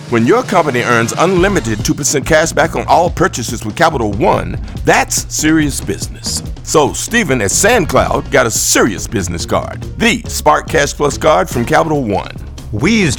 When your company earns unlimited 2% cash back on all purchases with Capital One, that's serious business. So Stephen at SandCloud got a serious business card, the Spark Cash Plus card from Capital One. We used